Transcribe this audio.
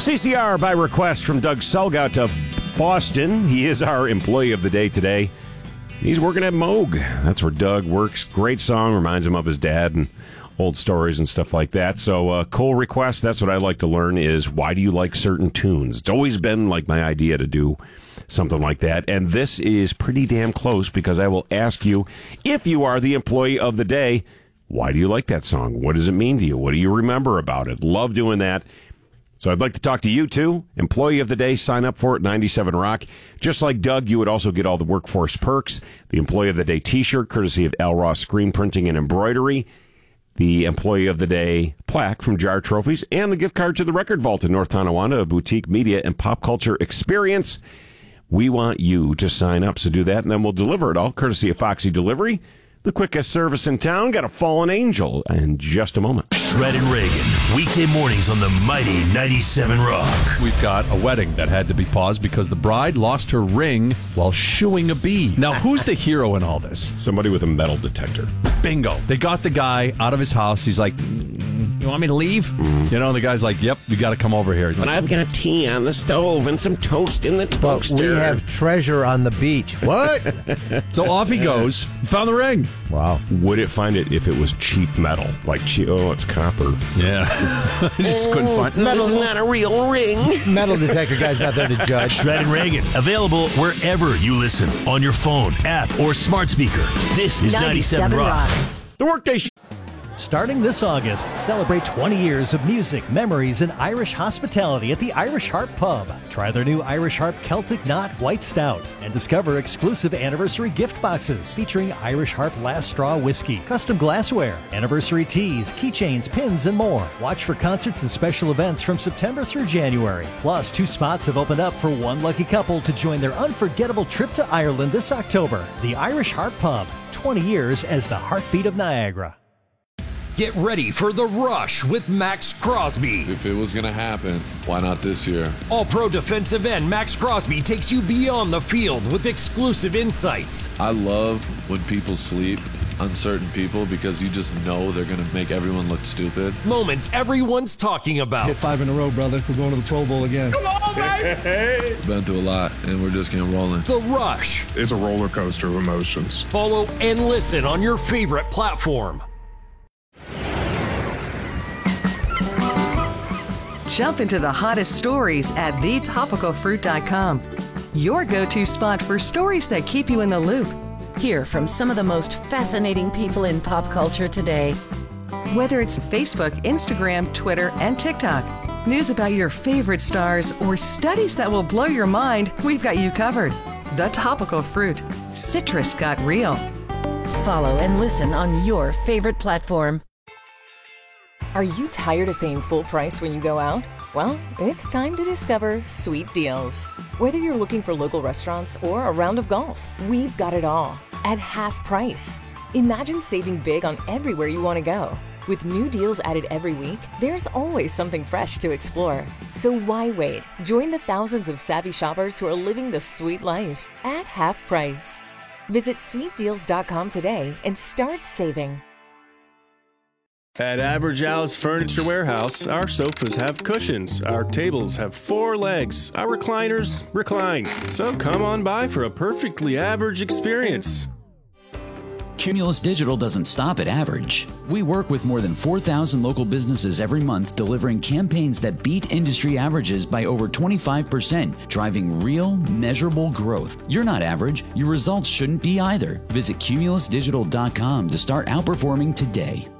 CCR by request from Doug Selgout of Boston. He is our employee of the day today. He's working at Moog. That's where Doug works. Great song. Reminds him of his dad and old stories and stuff like that. So, cool request. That's what I like to learn is why do you like certain tunes? It's always been like my idea to do something like that. And this is pretty damn close because I will ask you, if you are the employee of the day, why do you like that song? What does it mean to you? What do you remember about it? Love doing that. So I'd like to talk to you, too. Employee of the Day, sign up for it, 97 Rock. Just like Doug, you would also get all the workforce perks. The Employee of the Day t-shirt, courtesy of Al Ross Screen Printing and Embroidery. The Employee of the Day plaque from Jar Trophies. And the gift card to the Record Vault in North Tonawanda, a boutique media and pop culture experience. We want you to sign up, so do that, and then we'll deliver it all, courtesy of Foxy Delivery. The quickest service in town. Got a fallen angel in just a moment. Shred and Reagan, weekday mornings on the mighty 97 Rock. We've got a wedding that had to be paused because the bride lost her ring while shooing a bee. Now, who's the hero in all this? Somebody with a metal detector. Bingo. They got the guy out of his house. He's like, you want me to leave? Mm-hmm. You know, the guy's like, yep, you got to come over here. But I've got tea on the stove and some toast in the toaster. But we have treasure on the beach. What? So off he goes. Found the ring. Wow. Would it find it if it was cheap metal? Like, it's copper. Yeah. Just couldn't find it. This is not a real ring. Metal detector guy's not there to judge. Shred and Reagan, available wherever you listen, on your phone, app, or smart speaker. This is 97 Rock. The Workday Starting this August, celebrate 20 years of music, memories, and Irish hospitality at the Irish Harp Pub. Try their new Irish Harp Celtic Knot White Stout and discover exclusive anniversary gift boxes featuring Irish Harp Last Straw Whiskey, custom glassware, anniversary teas, keychains, pins, and more. Watch for concerts and special events from September through January. Plus, 2 spots have opened up for one lucky couple to join their unforgettable trip to Ireland this October. The Irish Harp Pub, 20 years as the heartbeat of Niagara. Get ready for The Rush with Max Crosby. If it was going to happen, why not this year? All-pro defensive end Max Crosby takes you beyond the field with exclusive insights. I love when people sleep on certain people because you just know they're going to make everyone look stupid. Moments everyone's talking about. Hit 5 in a row, brother. We're going to the Pro Bowl again. Come on, baby! Been through a lot, and we're just getting rolling. The Rush. It's a roller coaster of emotions. Follow and listen on your favorite platform. Jump into the hottest stories at thetopicalfruit.com. Your go-to spot for stories that keep you in the loop. Hear from some of the most fascinating people in pop culture today. Whether it's Facebook, Instagram, Twitter, and TikTok, news about your favorite stars, or studies that will blow your mind, we've got you covered. The Topical Fruit. Citrus got real. Follow and listen on your favorite platform. Are you tired of paying full price when you go out? Well, it's time to discover Sweet Deals. Whether you're looking for local restaurants or a round of golf, we've got it all at half price. Imagine saving big on everywhere you want to go. With new deals added every week, there's always something fresh to explore. So why wait? Join the thousands of savvy shoppers who are living the sweet life at half price. Visit sweetdeals.com today and start saving. At Average Al's Furniture Warehouse, our sofas have cushions, our tables have 4 legs, our recliners recline. So come on by for a perfectly average experience. Cumulus Digital doesn't stop at average. We work with more than 4,000 local businesses every month, delivering campaigns that beat industry averages by over 25%, driving real, measurable growth. You're not average. Your results shouldn't be either. Visit cumulusdigital.com to start outperforming today.